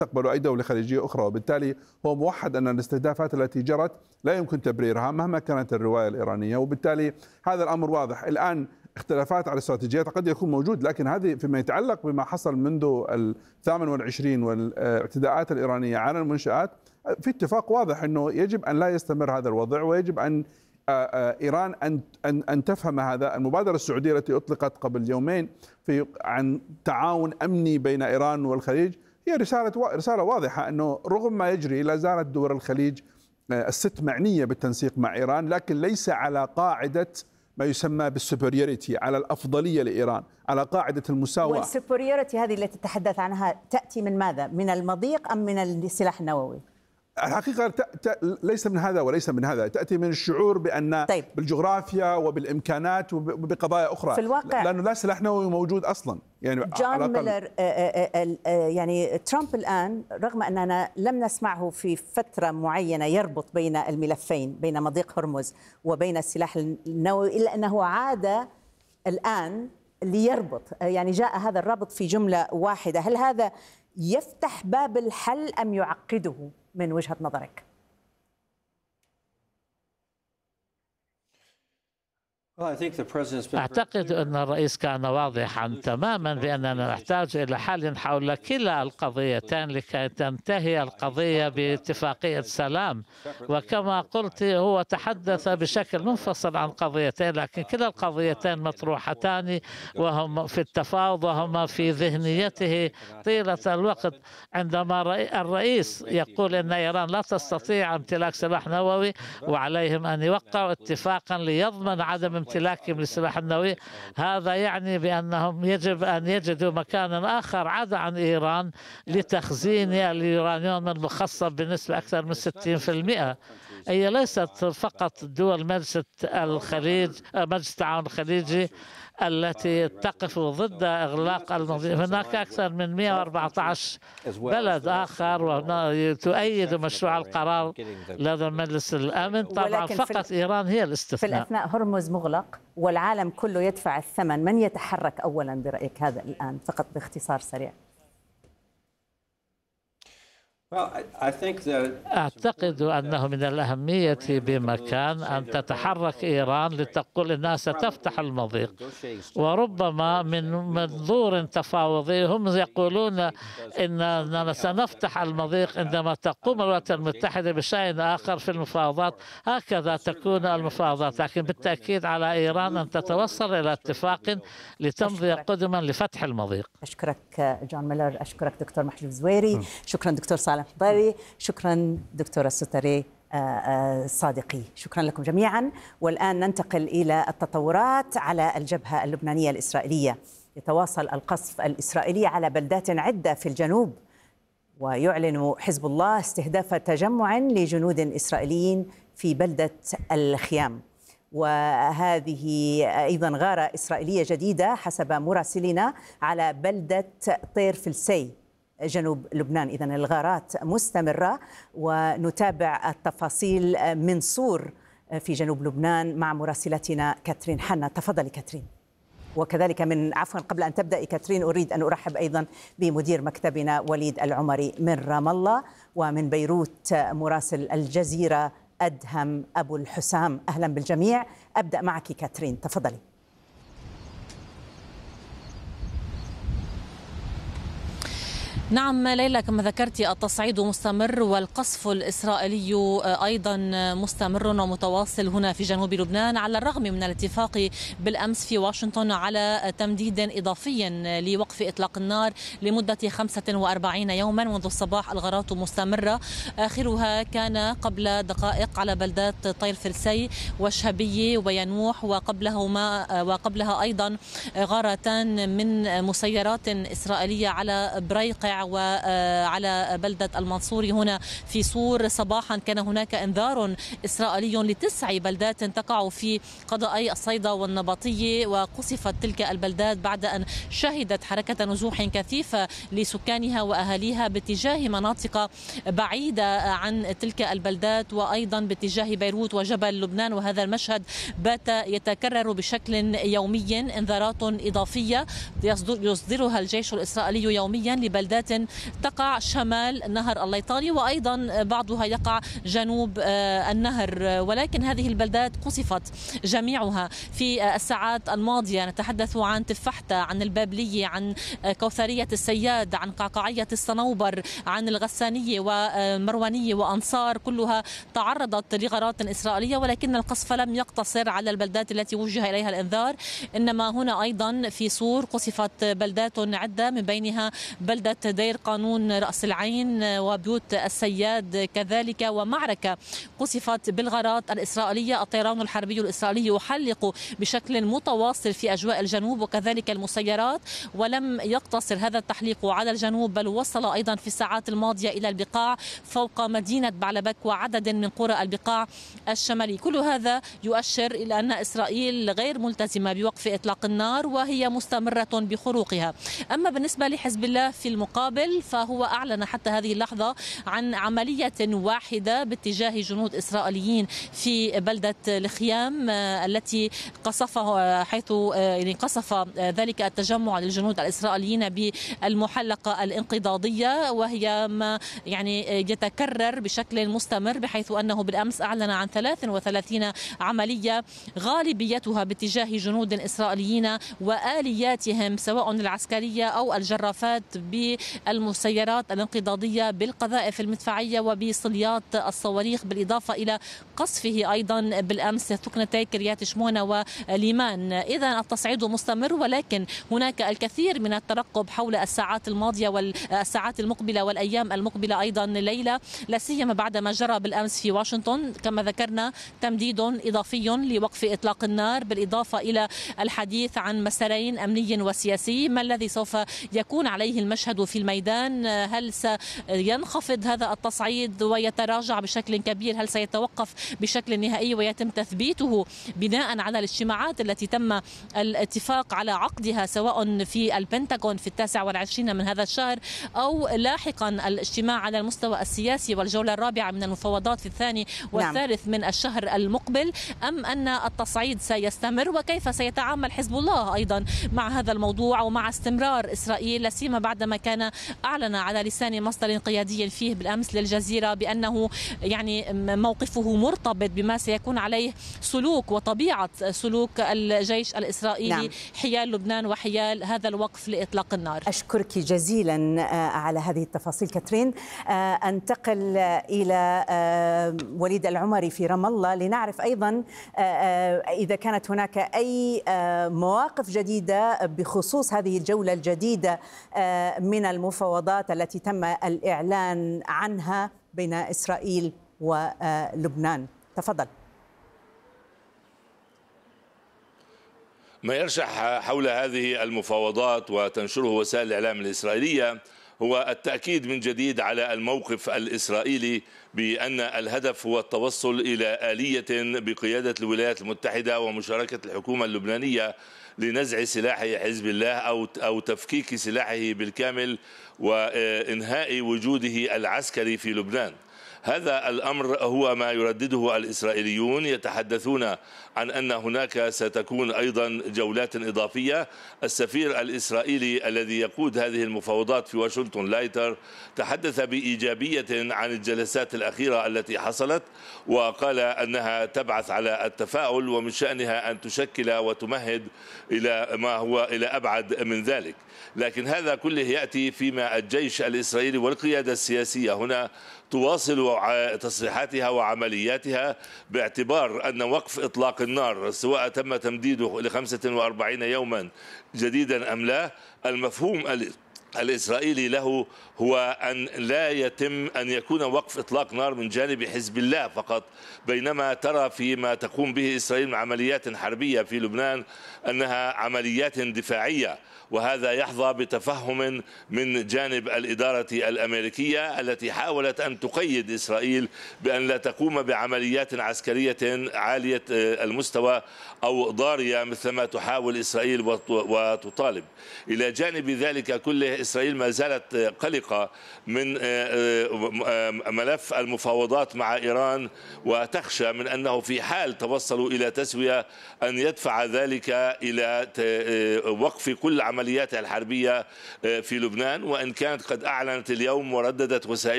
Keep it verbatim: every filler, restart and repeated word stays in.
تقبل أي دولة خليجية أخرى، وبالتالي هو موحد أن الاستهدافات التي جرت لا يمكن تبريرها مهما كانت الرواية الإيرانية، وبالتالي هذا الأمر واضح. الآن اختلافات على الاستراتيجيات قد يكون موجود، لكن هذه فيما يتعلق بما حصل منذ الثامن والعشرين والاعتداءات الإيرانية على المنشآت، في اتفاق واضح أنه يجب أن لا يستمر هذا الوضع، ويجب أن إيران أن أن أن تفهم هذا. المبادرة السعودية التي أطلقت قبل يومين في عن تعاون أمني بين إيران والخليج هي رسالة رسالة واضحة أنه رغم ما يجري لا زالت دول الخليج الست معنية بالتنسيق مع إيران، لكن ليس على قاعدة ما يسمى بالسوبريوريتي، على الأفضلية لإيران، على قاعدة المساواة. والسوبريوريتي هذه التي تتحدث عنها تأتي من ماذا؟ من المضيق أم من السلاح النووي؟ الحقيقة ليس من هذا وليس من هذا، تأتي من الشعور بأن طيب. بالجغرافيا وبالإمكانات وبقضايا أخرى، في الواقع لأنه لا سلاح نووي موجود أصلا. يعني جون ميلر، يعني ترامب الآن رغم أننا لم نسمعه في فترة معينة يربط بين الملفين، بين مضيق هرمز وبين السلاح النووي، إلا أنه عاد الآن ليربط، يعني جاء هذا الربط في جملة واحدة. هل هذا يفتح باب الحل أم يعقده من وجهة نظرك؟ أعتقد أن الرئيس كان واضحا تماما بأننا نحتاج إلى حل حول كلا القضيتين لكي تنتهي القضية باتفاقية سلام. وكما قلت هو تحدث بشكل منفصل عن قضيتين، لكن كلا القضيتين مطروحتان وهم في التفاوض وهما في ذهنيته طيلة الوقت. عندما الرئيس يقول أن إيران لا تستطيع امتلاك سلاح نووي وعليهم أن يوقعوا اتفاقا ليضمن عدم امتلاكهم للسلاح النووي، هذا يعني بأنهم يجب أن يجدوا مكانا آخر عدا عن إيران لتخزين اليورانيوم المخصب بنسبة أكثر من ستين بالمئة. هي ليست فقط دول مجلس الخليج مجلس التعاون الخليجي التي تقف ضد إغلاق المضيق، هناك أكثر من مئة وأربعة عشر بلد آخر وتؤيد مشروع القرار لدى مجلس الأمن. طبعا فقط إيران هي الاستثناء. في الأثناء هرمز مغلق والعالم كله يدفع الثمن، من يتحرك أولا برأيك هذا الآن؟ فقط باختصار سريع. أعتقد أنه من الأهمية بمكان أن تتحرك إيران لتقول أنها ستفتح المضيق، وربما من منظور تفاوضي هم يقولون أننا سنفتح المضيق عندما تقوم الولايات المتحدة بشيء آخر في المفاوضات. هكذا تكون المفاوضات، لكن بالتأكيد على إيران أن تتوصل إلى اتفاق لتمضي قدما لفتح المضيق. أشكرك جون ميلر، أشكرك دكتور محجوب زويري، شكرا دكتور صالح طاري، شكرا دكتورة ستري صادقي، شكرا لكم جميعا. والآن ننتقل إلى التطورات على الجبهة اللبنانية الإسرائيلية. يتواصل القصف الإسرائيلي على بلدات عدة في الجنوب، ويعلن حزب الله استهداف تجمع لجنود إسرائيليين في بلدة الخيام. وهذه أيضا غارة إسرائيلية جديدة حسب مراسلنا على بلدة طير فلسي جنوب لبنان. إذن الغارات مستمرة، ونتابع التفاصيل من صور في جنوب لبنان مع مراسلتنا كاترين حنا. تفضلي كاترين. وكذلك من عفوا قبل أن تبدأ كاترين أريد أن أرحب أيضا بمدير مكتبنا وليد العمري من رام الله، ومن بيروت مراسل الجزيرة أدهم أبو الحسام. أهلا بالجميع. أبدأ معك كاترين، تفضلي. نعم ليلى، كما ذكرت التصعيد مستمر والقصف الإسرائيلي أيضا مستمر ومتواصل هنا في جنوب لبنان، على الرغم من الاتفاق بالأمس في واشنطن على تمديد إضافي لوقف إطلاق النار لمدة خمسة وأربعين يوما. منذ الصباح الغارات مستمرة، آخرها كان قبل دقائق على بلدات طير فلسي وشهبية وينوح، وقبلهما وقبلها أيضا غارتان من مسيرات إسرائيلية على بريقع وعلى بلدة المنصوري هنا في صور. صباحا كان هناك انذار إسرائيلي لتسع بلدات تقع في قضاء الصيدا والنبطية، وقصفت تلك البلدات بعد أن شهدت حركة نزوح كثيفة لسكانها وأهاليها باتجاه مناطق بعيدة عن تلك البلدات، وأيضا باتجاه بيروت وجبل لبنان. وهذا المشهد بات يتكرر بشكل يومي. انذارات إضافية يصدرها الجيش الإسرائيلي يوميا لبلدات تقع شمال نهر الليطاني، وأيضا بعضها يقع جنوب النهر، ولكن هذه البلدات قصفت جميعها في الساعات الماضية. نتحدث عن تفحتة، عن البابلية، عن كوثرية السياد، عن قعقاعية الصنوبر، عن الغسانية ومروانية وأنصار، كلها تعرضت لغارات إسرائيلية، ولكن القصف لم يقتصر على البلدات التي وجه إليها الإنذار، إنما هنا أيضا في صور قصفت بلدات عدة، من بينها بلدة دير قانون رأس العين وبيوت السياد كذلك، ومعركة قصفت بالغارات الإسرائيلية. الطيران الحربي الإسرائيلي يحلق بشكل متواصل في أجواء الجنوب وكذلك المسيرات، ولم يقتصر هذا التحليق على الجنوب، بل وصل أيضا في الساعات الماضية إلى البقاع فوق مدينة بعلبك وعدد من قرى البقاع الشمالي. كل هذا يؤشر إلى أن إسرائيل غير ملتزمة بوقف إطلاق النار وهي مستمرة بخروقها. أما بالنسبة لحزب الله في المقابل فهو أعلن حتى هذه اللحظة عن عملية واحدة باتجاه جنود إسرائيليين في بلدة الخيام التي قصفها، حيث يعني قصف ذلك التجمع للجنود الإسرائيليين بالمحلقة الانقضاضية، وهي ما يعني يتكرر بشكل مستمر، بحيث أنه بالأمس أعلن عن ثلاث وثلاثين عملية غالبيتها باتجاه جنود إسرائيليين وآلياتهم سواء العسكرية أو الجرافات بالمسيرات الانقضاضية بالقذائف المدفعية وبصليات الصواريخ، بالإضافة إلى قصفه أيضا بالأمس ثكنتي كريات شمونة وليمان. إذا التصعيد مستمر، ولكن هناك الكثير من الترقب حول الساعات الماضية والساعات المقبلة والأيام المقبلة أيضا ليلة، لا سيما بعد ما جرى بالأمس في واشنطن كما ذكرنا تمديد إضافي لوقف إطلاق النار، بالإضافة إلى الحديث عن مسارين أمني وسياسي. ما الذي سوف يكون عليه المشهد في الميدان؟ هل سينخفض هذا التصعيد ويتراجع بشكل كبير؟ هل سيتوقف بشكل نهائي ويتم تثبيته بناء على الاجتماعات التي تم الاتفاق على عقدها سواء في البنتاغون في التاسع والعشرين من هذا الشهر أو لاحقا الاجتماع على المستوى السياسي والجولة الرابعة من المفاوضات في الثاني والثالث نعم. من الشهر المقبل، أم أن التصعيد سيستمر؟ وكيف سيتعامل حزب الله أيضا مع هذا الموضوع ومع استمرار إسرائيل، لا سيما بعدما كان أعلن على لسان مصدر قيادي فيه بالأمس للجزيرة بأنه يعني موقفه مرتبط بما سيكون عليه سلوك وطبيعة سلوك الجيش الإسرائيلي نعم. حيال لبنان وحيال هذا الوقف لإطلاق النار. أشكرك جزيلا على هذه التفاصيل كاترين. أنتقل إلى وليد العمري في رام الله لنعرف أيضا إذا كانت هناك أي مواقف جديدة بخصوص هذه الجولة الجديدة من المفاوضات التي تم الإعلان عنها بين إسرائيل ولبنان. تفضل. ما يرشح حول هذه المفاوضات وتنشره وسائل الإعلام الإسرائيلية هو التأكيد من جديد على الموقف الإسرائيلي بأن الهدف هو التوصل إلى آلية بقيادة الولايات المتحدة ومشاركة الحكومة اللبنانية لنزع سلاح حزب الله أو أو تفكيك سلاحه بالكامل وإنهاء وجوده العسكري في لبنان. هذا الأمر هو ما يردده الإسرائيليون، يتحدثون عن أن هناك ستكون أيضا جولات إضافية. السفير الإسرائيلي الذي يقود هذه المفاوضات في واشنطن لايتر تحدث بإيجابية عن الجلسات الأخيرة التي حصلت، وقال أنها تبعث على التفاؤل ومن شأنها أن تشكل وتمهد إلى ما هو إلى أبعد من ذلك. لكن هذا كله يأتي فيما الجيش الإسرائيلي والقيادة السياسية هنا تواصل تصريحاتها وعملياتها باعتبار أن وقف إطلاق النار سواء تم تمديده لخمسة وأربعين يوما جديدا أم لا، المفهوم الإسرائيلي له هو أن لا يتم أن يكون وقف إطلاق نار من جانب حزب الله فقط، بينما ترى فيما تقوم به إسرائيل من عمليات حربية في لبنان أنها عمليات دفاعية، وهذا يحظى بتفهم من جانب الإدارة الأمريكية التي حاولت أن تقيد إسرائيل بأن لا تقوم بعمليات عسكرية عالية المستوى أو ضارية مثلما تحاول إسرائيل وتطالب. إلى جانب ذلك كله إسرائيل ما زالت قلقة من ملف المفاوضات مع إيران، وتخشى من أنه في حال توصلوا إلى تسوية أن يدفع ذلك إلى وقف كل عملياتها الحربية في لبنان، وإن كانت قد أعلنت اليوم ورددت وسائل